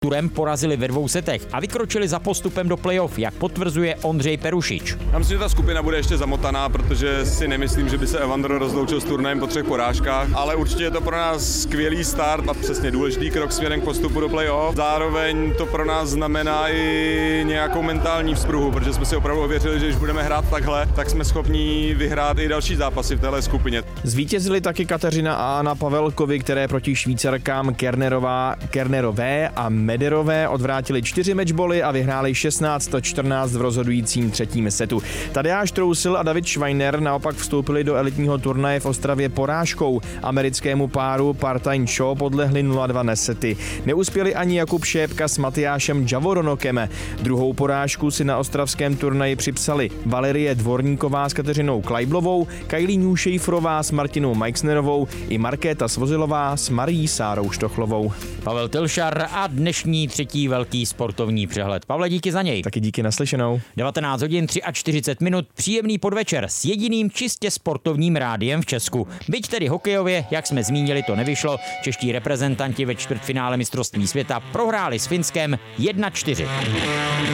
Turem porazili ve 2 setech a vykročili za postupem do playoff, jak potvrzuje Ondřej Perušič. Já myslím, že ta skupina bude ještě zamotaná, protože si nemyslím, že by se Evander rozloučil s turnajem po 3 porážkách, ale určitě je to pro nás skvělý start a přesně důležitý krok směrem k postupu do playoff. Zároveň to pro nás znamená i nějakou mentální vzpruhu, protože jsme si opravdu ověřili, že když budeme hrát takhle, tak jsme schopni vyhrát i další zápasy v téhle skupině. Zvítězili taky Kateřina a Anna Pavelkovi, které proti Švýcarkám Kernerové a Mederové odvrátili 4 matchboly a vyhráli 16-14 v rozhodujícím 3. setu. Tadeáš Trousil a David Schweiner naopak vstoupili do elitního turnaje v Ostravě porážkou. Americkému páru Partain Shaw podlehli 0-2 nesety. Neuspěli ani Jakub Šépka s Matyášem Javoronokem. Druhou porážku si na ostravském turnaji připsali Valerie Dvorníková s Kateřinou Klajblovou, Kylie Newshaferová s Martinou Meixnerovou i Markéta Svozilová s Marií Sárou Štochlovou. Pavel Tilšar a dnešní 3. velký sportovní přehled. Pavle, díky za něj. Taky díky, naslyšenou. 19 hodin 43 minut, příjemný podvečer s jediným čistě sportovním rádiem v Česku. Byť tedy hokejově, jak jsme zmínili, to nevyšlo. Čeští reprezentanti ve čtvrtfinále mistrovství světa prohráli s Finskem 1-4.